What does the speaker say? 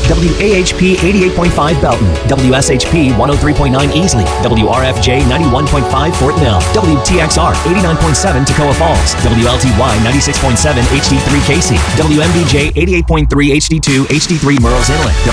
WAHP 88.5 Belton, WSHP 103.9 Easley, WRFJ 91.5 Fort Mill, WTXR 89.7 Toccoa Falls, WLTY 96.7 HD3 Casey, WMBJ 88.3 HD2 HD3 Murrells Inlet,